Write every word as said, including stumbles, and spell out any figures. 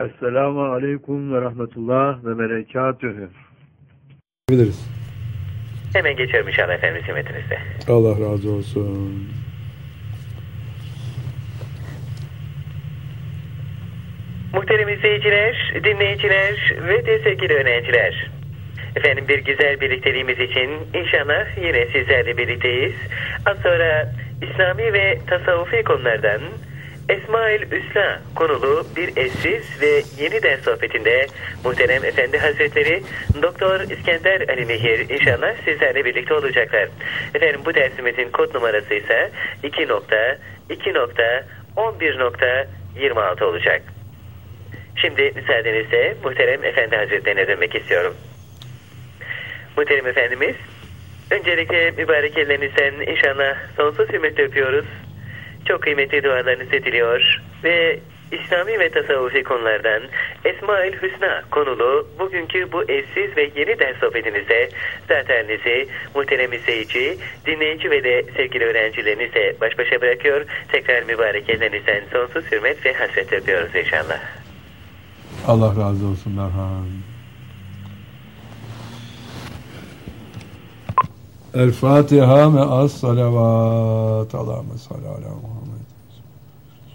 Esselamu Aleyküm ve Rahmetullah ve Berekatühü. Biliriz. Hemen geçiyorum inşallah efendim hizmetinizde. Allah razı olsun. Muhterem izleyiciler, dinleyiciler ve de sevgili öğrenciler. Efendim bir güzel birlikteliğimiz için inşallah yine sizlerle birlikteyiz. Az sonra İslami ve tasavvufi konulardan Esma-ül Hüsna konulu bir eşsiz ve yeni ders sohbetinde muhterem Efendi Hazretleri Doktor İskender Ali Mihir inşallah sizlerle birlikte olacaklar. Efendim bu dersimizin kod numarası ise iki nokta iki nokta on bir nokta yirmi altı olacak. Şimdi müsaadenizle muhterem Efendi Hazretlerine dönmek istiyorum. Muhterem Efendimiz, öncelikle mübarek ellerinizden inşallah sonsuz hürmetle öpüyoruz. Çok kıymetli dualarınız ediliyor ve İslami ve tasavvufi konulardan Esma-ül Hüsna konulu bugünkü bu eşsiz ve yeni ders sohbetinizde zateninizi muhterem izleyici, dinleyici ve de sevgili öğrencilerinizle baş başa bırakıyor. Tekrar mübarek ellerinizden sonsuz hürmet ve hasret öpüyoruz inşallah. Allah razı olsun Merhan. El Fatiha me'as salavat. Allahümme salli ala Muhammed.